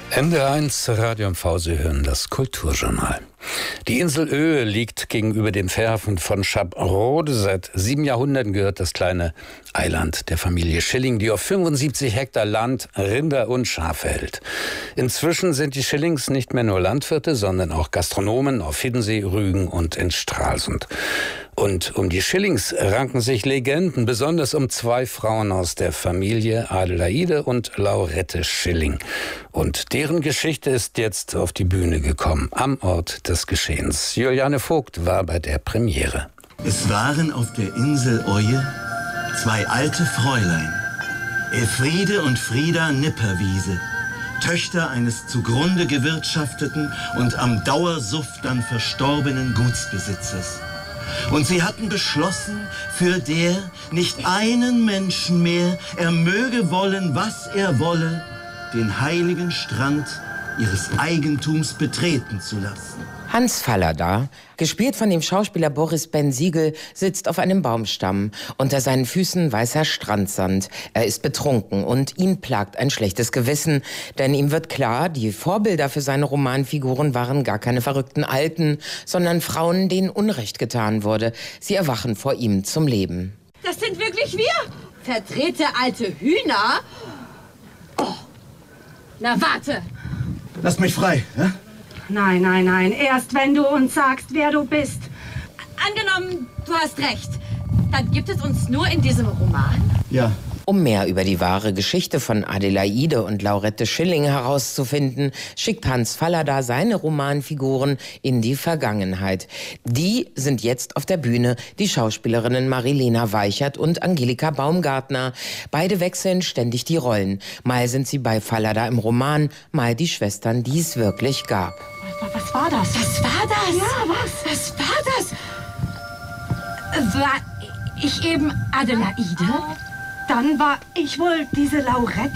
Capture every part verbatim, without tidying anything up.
N D R eins Radio M V, Sie hören das Kulturjournal. Die Insel Oehe liegt gegenüber dem Fährhafen von Schaprode. Seit sieben Jahrhunderten gehört das kleine Eiland der Familie Schilling, die auf fünfundsiebzig Hektar Land, Rinder und Schafe hält. Inzwischen sind die Schillings nicht mehr nur Landwirte, sondern auch Gastronomen auf Hiddensee, Rügen und in Stralsund. Und um die Schillings ranken sich Legenden, besonders um zwei Frauen aus der Familie, Adelaide und Laurette Schilling. Und deren Geschichte ist jetzt auf die Bühne gekommen, am Ort des Geschehens. Juliane Vogt war bei der Premiere. Es waren auf der Insel Oje zwei alte Fräulein, Elfriede und Frieda Nipperwiese, Töchter eines zugrunde gewirtschafteten und am Dauersuff dann verstorbenen Gutsbesitzers. Und sie hatten beschlossen, für der nicht einen Menschen mehr, er möge wollen, was er wolle, den heiligen Strand ihres Eigentums betreten zu lassen. Hans Fallada, gespielt von dem Schauspieler Boris Ben-Siegel, sitzt auf einem Baumstamm. Unter seinen Füßen weißer Strandsand. Er ist betrunken und ihn plagt ein schlechtes Gewissen. Denn ihm wird klar, die Vorbilder für seine Romanfiguren waren gar keine verrückten Alten, sondern Frauen, denen Unrecht getan wurde. Sie erwachen vor ihm zum Leben. Das sind wirklich wir? Verdrehte alte Hühner? Oh. Na, warte. Lass mich frei, ja? Nein, nein, nein. Erst wenn du uns sagst, wer du bist. Angenommen, du hast recht. Dann gibt es uns nur in diesem Roman? Ja. Um mehr über die wahre Geschichte von Adelaide und Laurette Schilling herauszufinden, schickt Hans Fallada seine Romanfiguren in die Vergangenheit. Die sind jetzt auf der Bühne, die Schauspielerinnen Marilena Weichert und Angelika Baumgartner. Beide wechseln ständig die Rollen. Mal sind sie bei Fallada im Roman, mal die Schwestern, die es wirklich gab. Was war das? Was war das? Ja, was? Was war das? War ich eben Adelaide? Dann war ich wohl diese Laurette?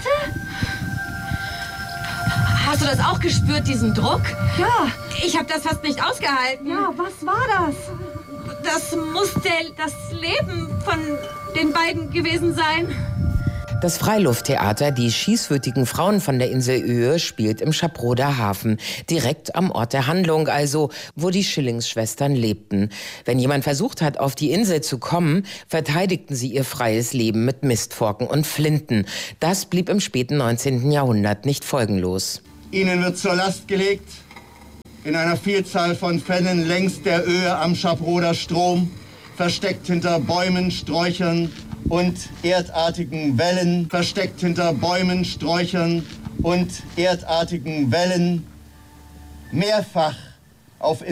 Hast du das auch gespürt, diesen Druck? Ja. Ich habe das fast nicht ausgehalten. Ja, was war das? Das muss der, das Leben von den beiden gewesen sein. Das Freilufttheater Die schießwütigen Frauen von der Insel Oehe spielt im Schaproder Hafen, direkt am Ort der Handlung, also wo die Schillingsschwestern lebten. Wenn jemand versucht hat, auf die Insel zu kommen, verteidigten sie ihr freies Leben mit Mistforken und Flinten. Das blieb im späten neunzehnten Jahrhundert nicht folgenlos. Ihnen wird zur Last gelegt, in einer Vielzahl von Fällen längs der Oehe am Schaproder Strom, versteckt hinter Bäumen, Sträuchern und erdartigen Wellen, versteckt hinter Bäumen, Sträuchern und erdartigen Wellen, mehrfach auf